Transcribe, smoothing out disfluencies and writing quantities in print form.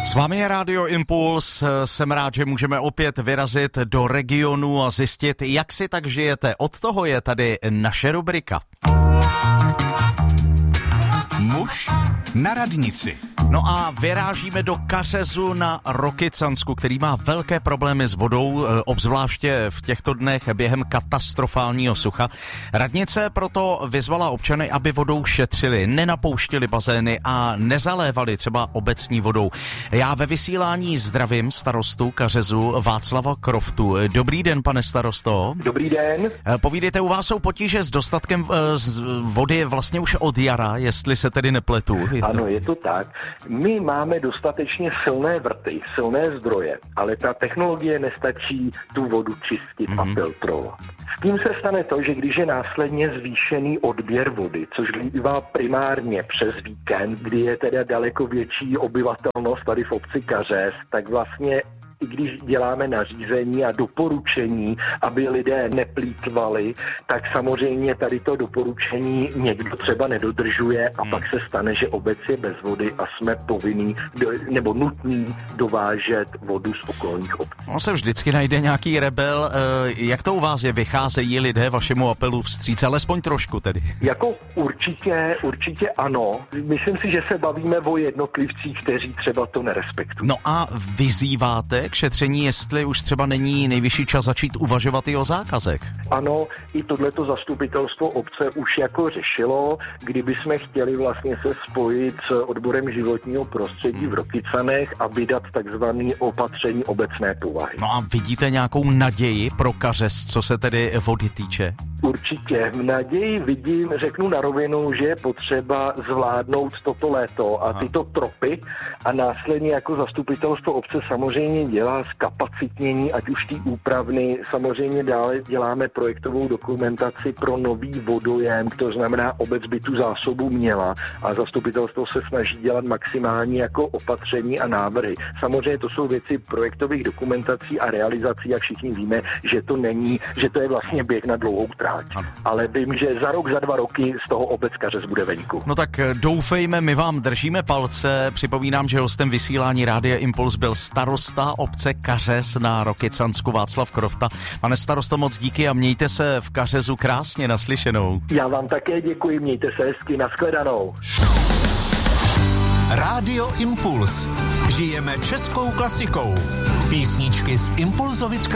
S vámi je Rádio Impuls, jsem rád, že můžeme opět vyrazit do regionu a zjistit, jak si tak žijete. Od toho je tady naše rubrika. Muž na radnici. No a vyrážíme do Kařezu na Rokycansku, který má velké problémy s vodou, obzvláště v těchto dnech během katastrofálního sucha. Radnice proto vyzvala občany, aby vodou šetřili, nenapouštili bazény a nezalévali třeba obecní vodou. Já ve vysílání zdravím starostu Kařezu Václava Kroftu. Dobrý den, pane starosto. Dobrý den. Povídejte, u vás jsou potíže s dostatkem vody vlastně už od jara, jestli se tedy nepletu. Ano, je to tak. My máme dostatečně silné vrty, silné zdroje, ale ta technologie nestačí tu vodu čistit a filtrovat. S tím se stane to, že když je následně zvýšený odběr vody, což bývá primárně přes víkend, kdy je teda daleko větší obyvatelnost tady v obci Kařez, tak vlastně i když děláme nařízení a doporučení, aby lidé neplýtvali, tak samozřejmě tady to doporučení někdo třeba nedodržuje a pak se stane, že obec je bez vody a jsme povinní nebo nutní dovážet vodu z okolních obcí. On se vždycky najde nějaký rebel. Jak to u vás je? Vycházejí lidé vašemu apelu vstříc, alespoň trošku tedy? Jako určitě ano. Myslím si, že se bavíme o jednotlivcích, kteří třeba to nerespektují. No a vyzýváte k šetření, jestli už třeba není nejvyšší čas začít uvažovat i o zákazech? Ano, i tohleto zastupitelstvo obce už jako řešilo, kdyby jsme chtěli vlastně se spojit s odborem životního prostředí v Rokycanech a vydat takzvané opatření obecné povahy. No a vidíte nějakou naději pro Kařez, co se tedy vody týče? Určitě. V naději vidím, řeknu na rovinu, že je potřeba zvládnout toto léto a tyto tropy a následně jako zastupitelstvo obce samozřejmě dělá zkapacitnění, ať už ty úpravny, samozřejmě dále děláme projektovou dokumentaci pro nový vodojem, to znamená, obec by tu zásobu měla a zastupitelstvo se snaží dělat maximální jako opatření a návrhy. Samozřejmě to jsou věci projektových dokumentací a realizací a všichni víme, že to není, že to je vlastně běh na dlouhou tráť. Ale vím, že za rok, za 2 roky z toho obec Kařez bude venku. No tak doufejme, my vám držíme palce. Připomínám, že hostem vysílání Rádia Impuls byl starosta obce Kařez na Rokycansku Václav Krofta. Pane starosto, moc díky a mějte se v Kařezu krásně, naslyšenou. Já vám také děkuji, mějte se hezky, nashledanou. Rádio Impuls. Žijeme českou klasikou. Písničky z Impulzovic